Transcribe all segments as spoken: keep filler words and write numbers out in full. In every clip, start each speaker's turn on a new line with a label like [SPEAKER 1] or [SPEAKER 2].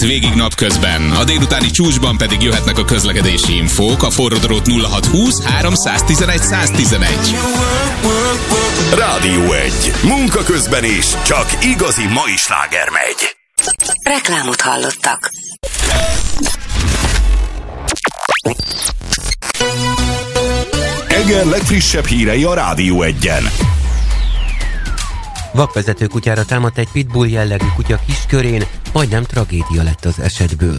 [SPEAKER 1] Végig napközben, a délutáni csúcsban pedig jöhetnek a közlekedési infók, a forródrót nulla hat húsz háromszáztizenegy száztizenegy.
[SPEAKER 2] Rádió egy. Munka közben is, csak igazi mai sláger megy.
[SPEAKER 3] Reklámot hallottak.
[SPEAKER 2] Eger legfrissebb hírei a Rádió egyen.
[SPEAKER 4] Vakvezető kutyára támadt egy pitbull jellegű kutya Kiskörén, majdnem tragédia lett az esetből.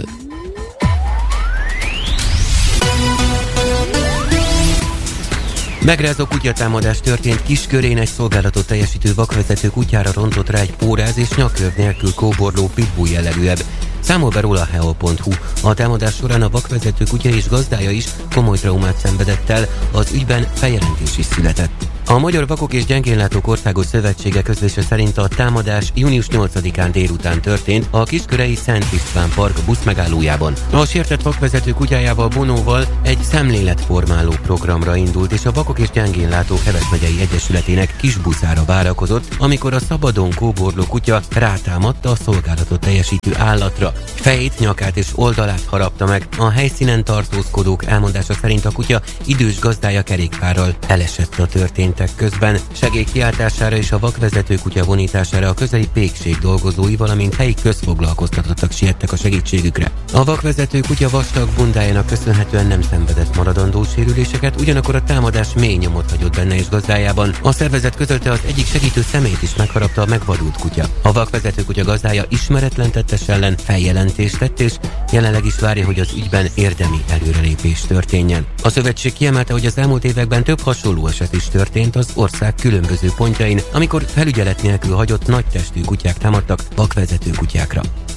[SPEAKER 4] Megrázó kutyatámadás történt Kiskörén, egy szolgálatot teljesítő vakvezető kutyára rontott rá egy póráz és nyakörv nélkül kóborló pitbull jellegűebb. Számol be róla a heo pont hu. A támadás során a vakvezető kutya és gazdája is komoly traumát szenvedett el, az ügyben feljelentés is született. A Magyar Vakok és Gyengénlátók Országos Szövetsége közlése szerint a támadás június nyolcadikán délután történt a Kiskörei Szent István Park buszmegállójában. A sértett vakvezető kutyájával, Bonóval egy szemléletformáló programra indult, és a Vakok és Gyengénlátók Heves megyei egyesületének kisbuszára várakozott, amikor a szabadon kóborló kutya rátámadta a szolgálatot teljesítő állatra. Fejét, nyakát és oldalát harapta meg. A helyszínen tartózkodók elmondása szerint a kutya idős gazdája kerékpárral elesett a történtek közben. Segélykiáltására és a vakvezető kutya vonítására a közeli pékség dolgozói, valamint helyi közfoglalkoztatottak siettek a segítségükre. A vakvezető kutya vastag bundájának köszönhetően nem szenvedett maradandó sérüléseket, ugyanakkor a támadás mély nyomot hagyott benne és gazdájában. A szervezet közölte, az egyik segítő szemét is megharapta a megvadult kutya. A vakvezető kutya gazdája ismeretlen tettes ellen feljelentést tett, és jelenleg is várja, hogy az ügyben érdemi előrelépés történjen. A szövetség kiemelte, hogy az elmúlt években több hasonló eset is történt az ország különböző pontjain, amikor felügyelet nélkül hagyott nagy testű kutyák támadtak vakvezető kutyákra.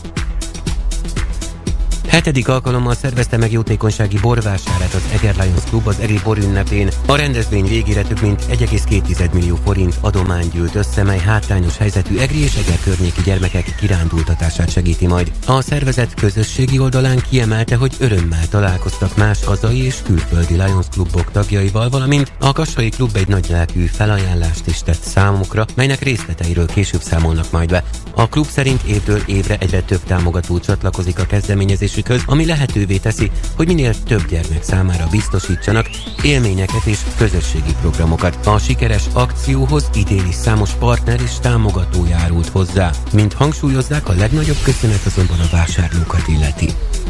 [SPEAKER 4] Hetedik alkalommal szervezte meg jótékonysági borvásárát az Eger Lions Club az Egri borünnepén. A rendezvény végére több mint egy egész két millió forint adomány gyűlt össze, mely hátrányos helyzetű egri és Eger környéki gyermekek kirándultatását segíti majd. A szervezet közösségi oldalán kiemelte, hogy örömmel találkoztak más hazai és külföldi Lions Clubok tagjaival, valamint a Kassai Klub egy nagylelkű felajánlást is tett számukra, melynek részleteiről később számolnak majd be. A klub szerint évről évre egyre több támogató csatlakozik a kezdeményezésükhöz, ami lehetővé teszi, hogy minél több gyermek számára biztosítsanak élményeket és közösségi programokat. A sikeres akcióhoz idén is számos partner és támogató járult hozzá. Mint hangsúlyozzák, a legnagyobb köszönet azonban a vásárlókat illeti.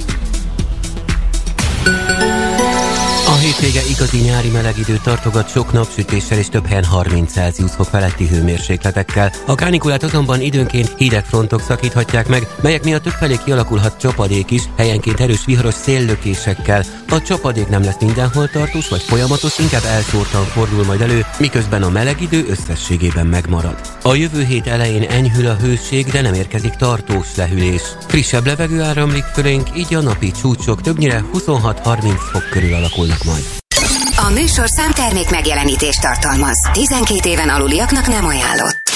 [SPEAKER 4] A hétvége igazi nyári meleg idő tartogat sok napsütéssel és több helyen harminc Celsius fok feletti hőmérsékletekkel. A kánikulát azonban időnként hideg frontok szakíthatják meg, melyek miatt többfelé kialakulhat csapadék is, helyenként erős viharos széllökésekkel. A csapadék nem lesz mindenhol tartós vagy folyamatos, inkább elszórtan fordul majd elő, miközben a meleg idő összességében megmarad. A jövő hét elején enyhül a hőség, de nem érkezik tartós lehűlés. Frissebb levegő áramlik fölénk, így a napi csúcsok többnyire huszonhat-harminc fok körül alakulnak majd.
[SPEAKER 3] A műsorszám termék megjelenítést tartalmaz. tizenkét éven aluliaknak nem ajánlott.